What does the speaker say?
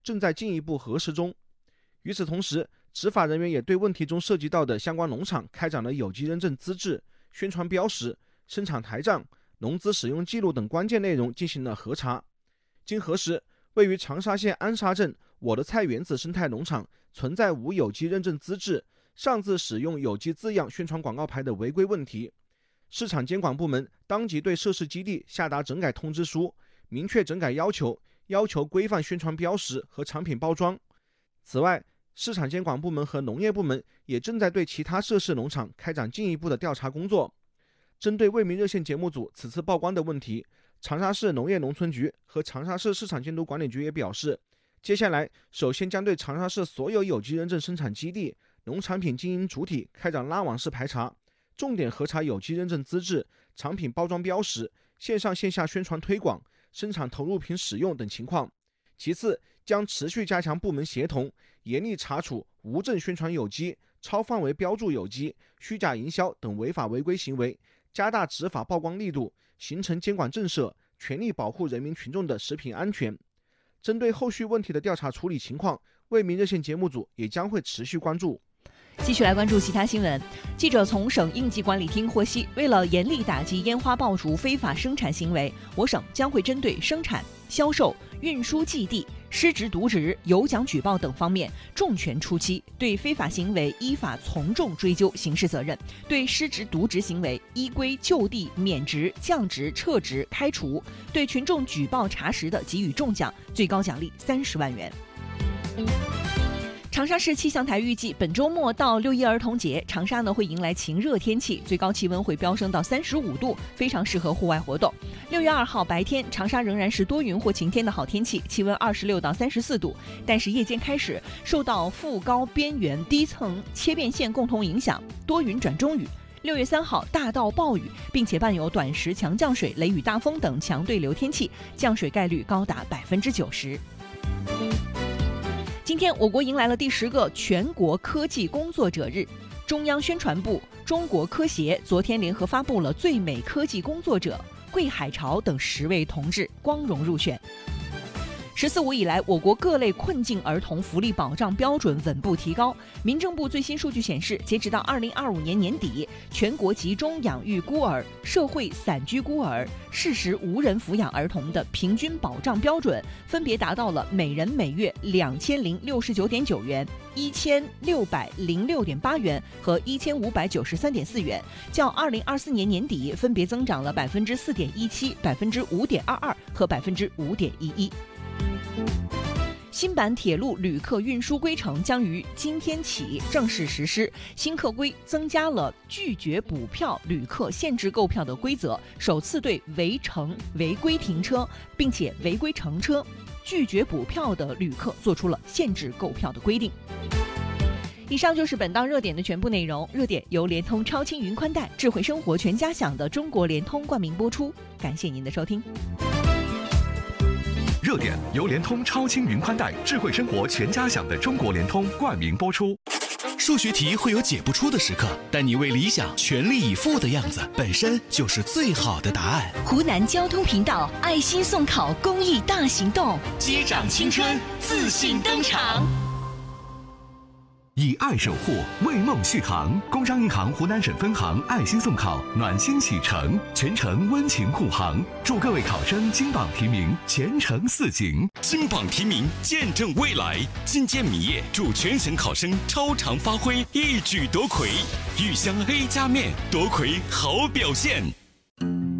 正在进一步核实中。与此同时，执法人员也对问题中涉及到的相关农场开展了有机认证资质、宣传标识、生产台账、农资使用记录等关键内容进行了核查。经核实，位于长沙县安沙镇我的菜园子生态农场存在无有机认证资质、擅自使用有机字样宣传广告牌的违规问题。市场监管部门当即对涉事基地下达整改通知书，明确整改要求规范宣传标识和产品包装。此外，市场监管部门和农业部门也正在对其他涉事农场开展进一步的调查工作。针对为民热线节目组此次曝光的问题，长沙市农业农村局和长沙市市场监督管理局也表示，接下来首先将对长沙市所有有机认证生产基地、农产品经营主体开展拉网式排查，重点核查有机认证资质、产品包装标识、线上线下宣传推广、生产投入品使用等情况。其次，将持续加强部门协同，严厉查处无证宣传有机、超范围标注有机、虚假营销等违法违规行为，加大执法曝光力度，形成监管震慑，全力保护人民群众的食品安全。针对后续问题的调查处理情况，为民热线节目组也将会持续关注。 继续来关注其他新闻。记者从省应急管理厅获悉，为了严厉打击烟花爆竹非法生产行为，我省将会针对生产、销售、运输寄递、失职渎职、有奖举报等方面重拳出击，对非法行为依法从重追究刑事责任，对失职渎职行为依规就地免职、降职、撤职、开除，对群众举报查实的给予重奖，最高奖励30万元。长沙市气象台预计，本周末到6一儿童节，长沙会迎来晴热天气，最高气温会飙升到35度，非常适合户外活动。6月2号白天，长沙仍然是多云或晴天的好天气，气温26到34度。但是夜间开始，受到副高边缘低层切变线共同影响，多云转中雨。6月3号大到暴雨，并且伴有短时强降水、雷雨大风等强对流天气，降水概率高达90%。今天，我国迎来了第10个全国科技工作者日。中央宣传部、中国科协昨天联合发布了最美科技工作者桂海潮等10位同志光荣入选。“14五”以来，我国各类困境儿童福利保障标准稳步提高。民政部最新数据显示，截止到2025年年底，全国集中养育孤儿、社会散居孤儿、事实无人抚养儿童的平均保障标准分别达到了每人每月2069.9元、1606.8元和1593.4元，较2024年年底分别增长了4.17%、5.22%和5.11%。新版铁路旅客运输规程将于今天起正式实施。新客规增加了拒绝补票旅客限制购票的规则，首次对违乘、违规停车并且违规乘车、拒绝补票的旅客做出了限制购票的规定。以上就是本档热点的全部内容。热点由联通超轻云宽带智慧生活全家享的中国联通冠名播出，感谢您的收听。 热点由联通超轻云宽带智慧生活全家享的中国联通冠名播出。 数学题会有解不出的时刻，但你为理想全力以赴的样子本身就是最好的答案。 湖南交通频道爱心送考公益大行动， 接掌青春，自信登场。 以爱守护，为梦续航。工商银行湖南省分行爱心送考暖心启程，全程温情护航，祝各位考生金榜题名，前程似锦。 金榜题名，见证未来。金坚米业祝全省考生超常发挥，一举夺魁。豫湘 A 加面夺魁好表现。